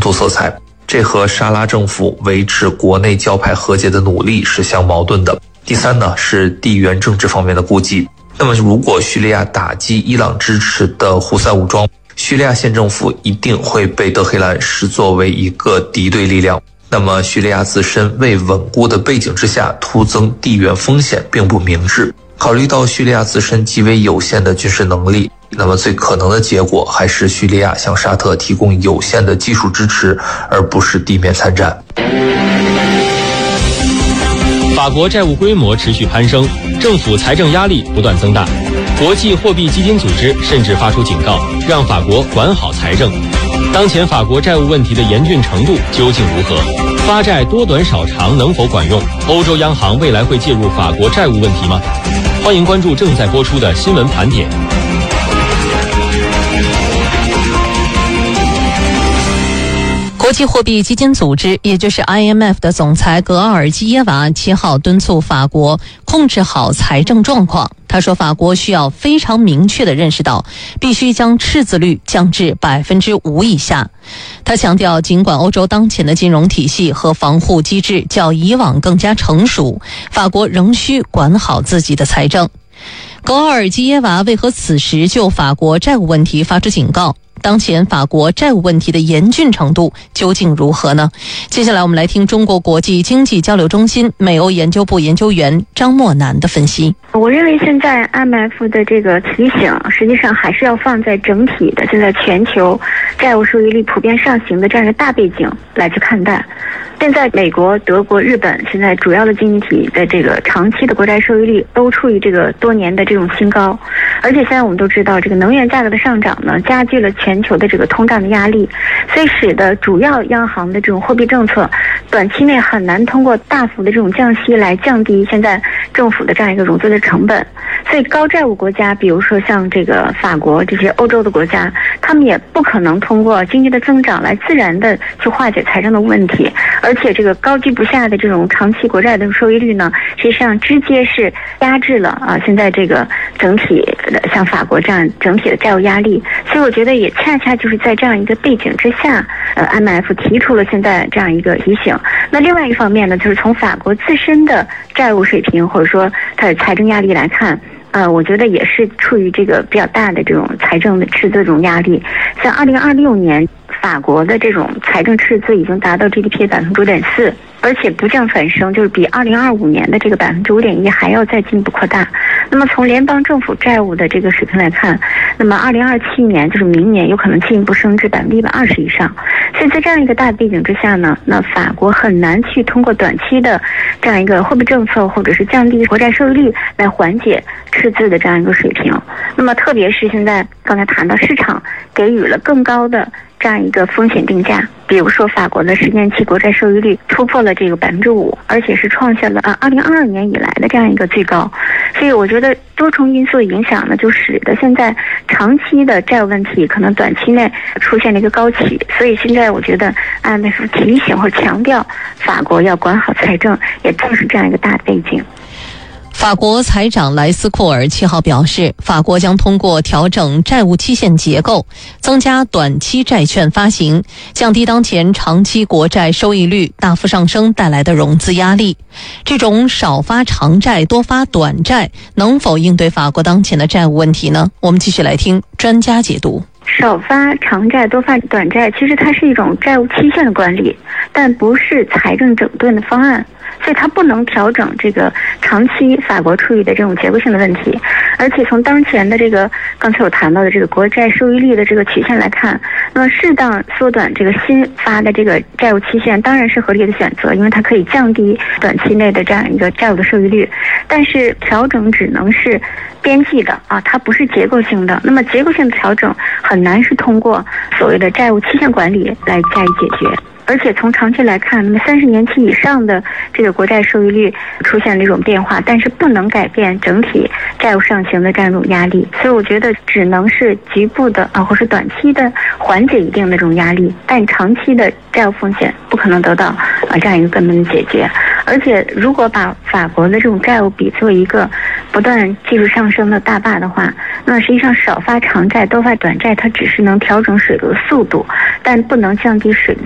突色彩，这和沙拉政府维持国内教派和解的努力是相矛盾的。第三呢，是地缘政治方面的顾忌。那么如果叙利亚打击伊朗支持的胡塞武装，叙利亚县政府一定会被德黑兰视作为一个敌对力量。那么叙利亚自身为稳固的背景之下突增地缘风险并不明智。考虑到叙利亚自身极为有限的军事能力，那么最可能的结果还是叙利亚向沙特提供有限的技术支持，而不是地面参战。 法国债务规模持续攀升，政府财政压力不断增大，国际货币基金组织甚至发出警告，让法国管好财政。当前法国债务问题的严峻程度究竟如何？发债多短少长能否管用？欧洲央行未来会介入法国债务问题吗？欢迎关注正在播出的新闻盘点。 国际货币基金组织，也就是 IMF 的总裁格奥尔基耶娃7号敦促法国控制好财政状况。他说，法国需要非常明确地认识到，必须将赤字率降至5%以下。他强调，尽管欧洲当前的金融体系和防护机制较以往更加成熟，法国仍需管好自己的财政。格奥尔基耶娃为何此时就法国债务问题发出警告？当前法国债务问题的严峻程度究竟如何呢？接下来我们来听中国国际经济交流中心美欧研究部研究员张默南的分析。 我认为现在 IMF 的这个提醒实际上还是要放在整体的现在全球债务收益率普遍上行的这样一个大背景来去看待。现在美国、德国、日本现在主要的经济体的这个长期的国债收益率都处于这个多年的这种新高，而且现在我们都知道这个能源价格的上涨呢，加剧了全球的这个通胀的压力，所以使得主要央行的这种货币政策短期内很难通过大幅的这种降息来降低现在政府的这样一个融资的成本。所以高债务国家，比如说像这个法国这些欧洲的国家，他们也不可能通过经济的增长来自然的去化解财政的问题，而且这个高居不下的这种长期国债的收益率呢，实际上直接是压制了现在这个整体的像法国这样整体的债务压力。所以我觉得也恰恰就是在这样一个背景之下，IMF 提出了现在这样一个提醒。那另外一方面呢，就是从法国自身的债务水平或者说它的财政压力来看，我觉得也是处于这个比较大的这种财政的赤字这种压力。像2026年，法国的这种财政赤字已经达到 GDP 的5.4%，而且不降反升，就是比2025年的这个5.1%还要再进一步扩大。那么从联邦政府债务的这个水平来看，那么2027年就是明年有可能进一步升至120%以上。所以在这样一个大背景之下呢，那法国很难去通过短期的这样一个货币政策或者是降低国债收益率来缓解赤字的这样一个水平。那么特别是现在刚才谈到市场给予了更高的这样一个风险定价，比如说法国的10年期国债收益率突破了这个5%，而且是创下了2022年以来的这样一个最高。所以我觉得多重因素的影响呢，就使得现在长期的债务问题可能短期内出现了一个高起。所以现在我觉得 IMF 提醒或强调法国要管好财政，也正是这样一个大背景。 法国财长莱斯库尔7号表示，法国将通过调整债务期限结构，增加短期债券发行，降低当前长期国债收益率大幅上升带来的融资压力。这种少发长债多发短债能否应对法国当前的债务问题呢？我们继续来听专家解读。 少发长债多发短债，其实它是一种债务期限的管理，但不是财政整顿的方案，所以它不能调整这个长期法国处于的这种结构性的问题。而且从当前的这个刚才有谈到的这个国债收益率的这个曲线来看，那么适当缩短这个新发的这个债务期限当然是合理的选择，因为它可以降低短期内的这样一个债务的收益率。但是调整只能是边际的它不是结构性的。那么结构性的调整很难是通过所谓的债务期限管理来加以解决。而且从长期来看，那么30年期以上的这个国债收益率出现了一种变化，但是不能改变整体债务上行的这样一种压力。所以我觉得只能是局部的或是短期的缓解一定的这种压力，但长期的债务风险不可能得到这样一个根本的解决。而且如果把法国的这种债务比作一个不断技术上升的大坝的话，那实际上少发长债多发短债，它只是能调整水流的速度，但不能降低水